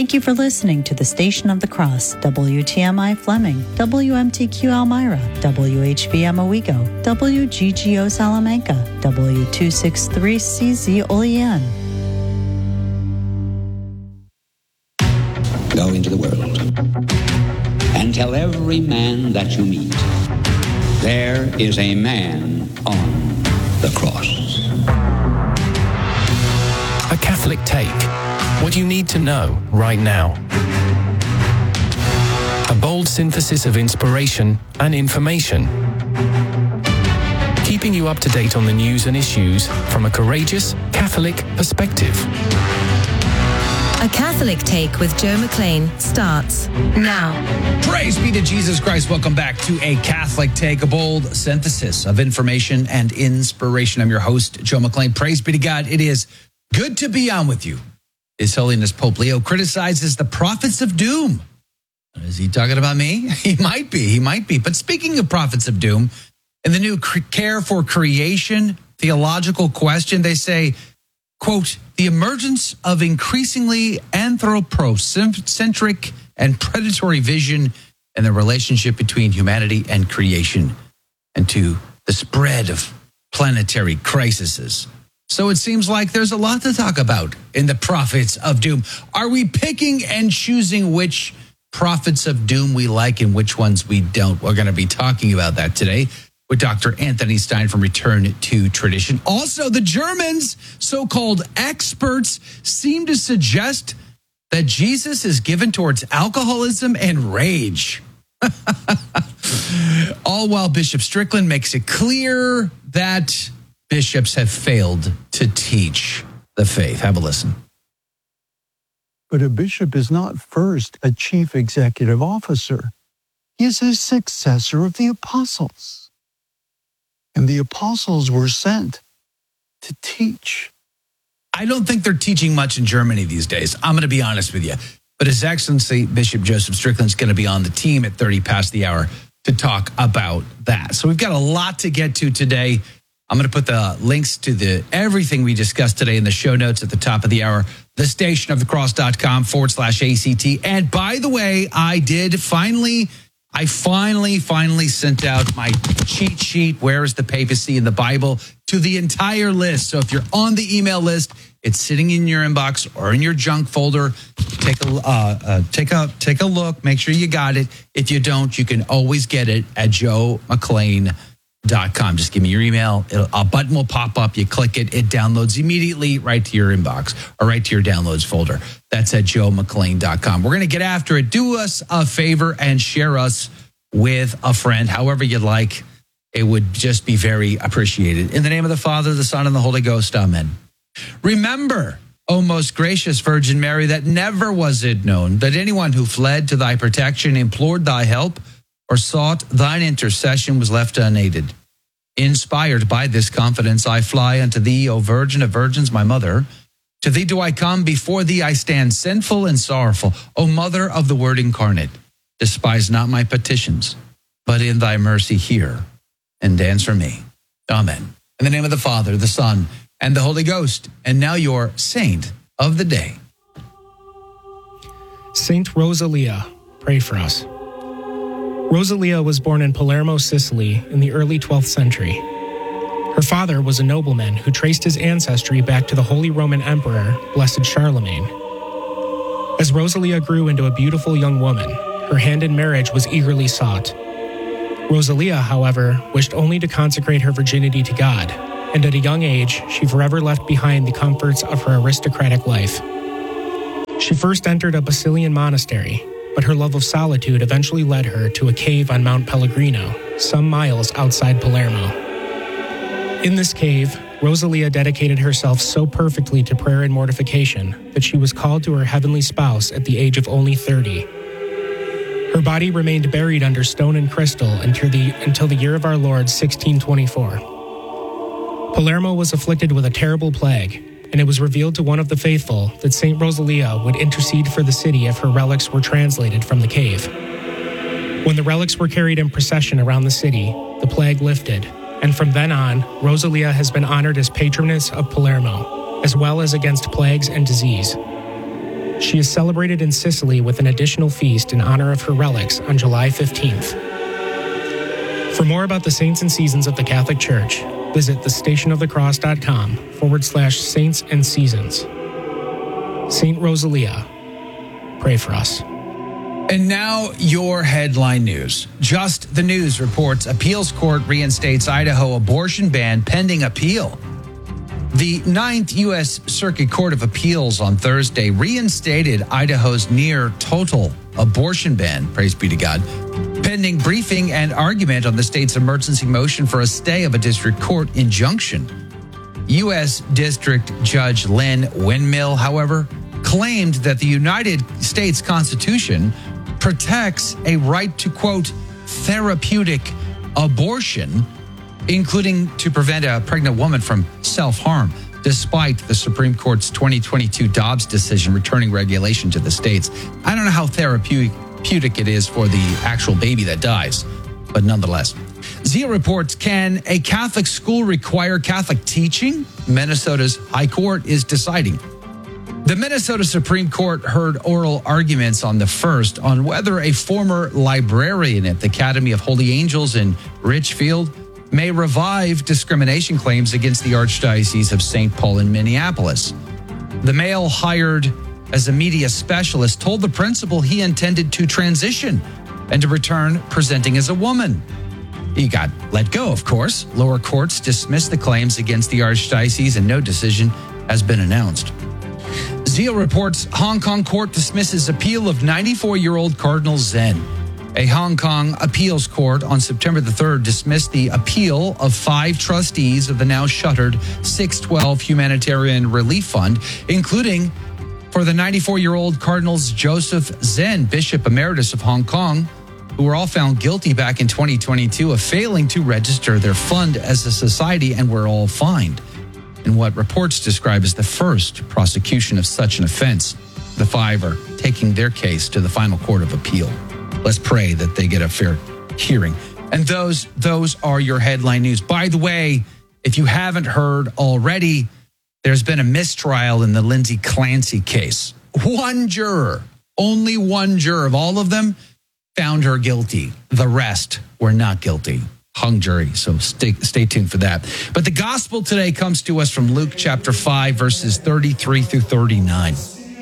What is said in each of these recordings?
Thank you for listening to the Station of the Cross, WTMI Fleming, WMTQ Elmira, WHVM Owego, WGGO Salamanca, W263CZ Olean. Go into the world and tell every man that you meet, there is a man on the cross. A Catholic Take. What you need to know right now. A bold synthesis of inspiration and information. Keeping you up to date on the news and issues from a courageous Catholic perspective. A Catholic Take with Joe McLean starts now. Praise be to Jesus Christ. Welcome back to A Catholic Take, a bold synthesis of information and inspiration. I'm your host, Joe McLean. Praise be to God. It is good to be on with you. His Holiness Pope Leo criticizes the prophets of doom. Is he talking about me? He might be. But speaking of prophets of doom, in the new Care for Creation theological question, they say, quote, the emergence of increasingly anthropocentric and predatory vision and the relationship between humanity and creation, and to the spread of planetary crises. So it seems like there's a lot to talk about in the prophets of doom. Are we picking and choosing which prophets of doom we like and which ones we don't? We're going to be talking about that today with Dr. Anthony Stein from Return to Tradition. Also, the Germans, so-called experts, seem to suggest that Jesus is given towards alcoholism and rage. All while Bishop Strickland makes it clear that bishops have failed to teach the faith. Have a listen. But a bishop is not first a chief executive officer. He is a successor of the apostles. And the apostles were sent to teach. I don't think they're teaching much in Germany these days. I'm going to be honest with you. But His Excellency Bishop Joseph Strickland is going to be on the team at 30 past the hour to talk about that. So we've got a lot to get to today. I'm going to put the links to everything we discussed today in the show notes at the top of the hour, thestationofthecross.com/ACT. And by the way, I finally sent out my cheat sheet, Where is the Papacy in the Bible, to the entire list. So if you're on the email list, it's sitting in your inbox or in your junk folder. Take a look. Make sure you got it. If you don't, you can always get it at joemclean.com. Just give me your email. A button will pop up. You click it. It downloads immediately right to your inbox or right to your downloads folder. That's at joemclean.com. We're going to get after it. Do us a favor and share us with a friend, however you'd like. It would just be very appreciated. In the name of the Father, the Son, and the Holy Ghost. Amen. Remember, O most gracious Virgin Mary, that never was it known that anyone who fled to thy protection, implored thy help, or sought thine intercession was left unaided. Inspired by this confidence, I fly unto thee, O Virgin of Virgins, my mother. To thee do I come, before thee I stand sinful and sorrowful. O Mother of the Word incarnate, despise not my petitions, but in thy mercy hear and answer me. Amen. In the name of the Father, the Son, and the Holy Ghost. And now your saint of the day. Saint Rosalia, pray for us. Rosalia was born in Palermo, Sicily in the early 12th century. Her father was a nobleman who traced his ancestry back to the Holy Roman Emperor, Blessed Charlemagne. As Rosalia grew into a beautiful young woman, her hand in marriage was eagerly sought. Rosalia, however, wished only to consecrate her virginity to God, and at a young age, she forever left behind the comforts of her aristocratic life. She first entered a Basilian monastery, but her love of solitude eventually led her to a cave on Mount Pellegrino, some miles outside Palermo. In this cave, Rosalia dedicated herself so perfectly to prayer and mortification that she was called to her heavenly spouse at the age of only 30. Her body remained buried under stone and crystal until the year of our Lord 1624. Palermo was afflicted with a terrible plague, and it was revealed to one of the faithful that Saint Rosalia would intercede for the city if her relics were translated from the cave. When the relics were carried in procession around the city, the plague lifted, and from then on, Rosalia has been honored as patroness of Palermo, as well as against plagues and disease. She is celebrated in Sicily with an additional feast in honor of her relics on July 15th. For more about the saints and seasons of the Catholic Church, visit thestationofthecross.com/saints and seasons. Saint Rosalia, pray for us. And now your headline news. Just the News reports appeals court reinstates Idaho abortion ban pending appeal. The 9th U.S. Circuit Court of Appeals on Thursday reinstated Idaho's near total abortion ban, praise be to God, pending briefing and argument on the state's emergency motion for a stay of a district court injunction. U.S. District Judge Lynn Windmill, however, claimed that the United States Constitution protects a right to, quote, therapeutic abortion, including to prevent a pregnant woman from self-harm, despite the Supreme Court's 2022 Dobbs decision returning regulation to the states. I don't know how therapeutic it is for the actual baby that dies, but nonetheless. Zia reports, can a Catholic school require Catholic teaching? Minnesota's High Court is deciding. The Minnesota Supreme Court heard oral arguments on the 1st on whether a former librarian at the Academy of Holy Angels in Richfield may revive discrimination claims against the Archdiocese of St. Paul in Minneapolis. The male hired as a media specialist told the principal he intended to transition and to return presenting as a woman. He got let go, of course. Lower courts dismissed the claims against the Archdiocese and no decision has been announced. Zia reports Hong Kong court dismisses appeal of 94-year-old Cardinal Zen. A Hong Kong appeals court on September the 3rd dismissed the appeal of 5 trustees of the now shuttered 612 Humanitarian Relief Fund, including for the 94-year-old Cardinals Joseph Zen, Bishop Emeritus of Hong Kong, who were all found guilty back in 2022 of failing to register their fund as a society and were all fined in what reports describe as the first prosecution of such an offense. The 5 are taking their case to the final court of appeal. Let's pray that they get a fair hearing. And those are your headline news. By the way, if you haven't heard already, there's been a mistrial in the Lindsay Clancy case. One juror, only one juror of all of them, found her guilty. The rest were not guilty. Hung jury, so stay tuned for that. But the gospel today comes to us from Luke chapter 5, verses 33 through 39.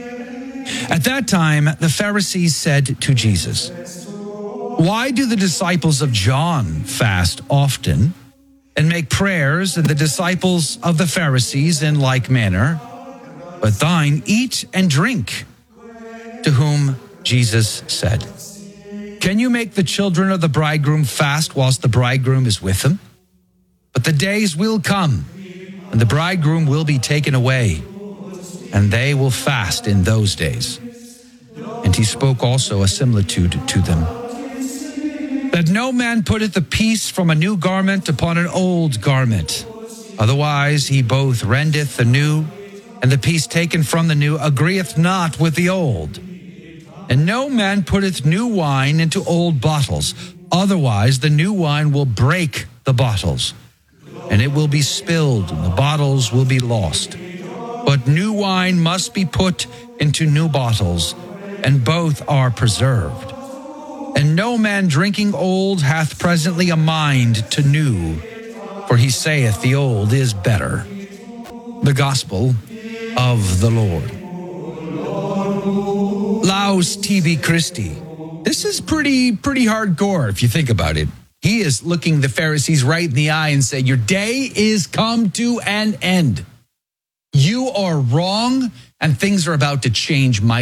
At that time, the Pharisees said to Jesus, "Why do the disciples of John fast often and make prayers, and the disciples of the Pharisees in like manner, but thine eat and drink?" To whom Jesus said, "Can you make the children of the bridegroom fast whilst the bridegroom is with them? But the days will come, and the bridegroom will be taken away, and they will fast in those days." And he spoke also a similitude to them, that no man putteth a piece from a new garment upon an old garment. Otherwise he both rendeth the new, and the piece taken from the new agreeth not with the old. And no man putteth new wine into old bottles. Otherwise the new wine will break the bottles, and it will be spilled, and the bottles will be lost. But new wine must be put into new bottles, and both are preserved. And no man drinking old hath presently a mind to new, for he saith the old is better. The gospel of the Lord. Laus tibi Christi. This is pretty hardcore if you think about it. He is looking the Pharisees right in the eye and saying, your day is come to an end. You are wrong, and things are about to change mightily.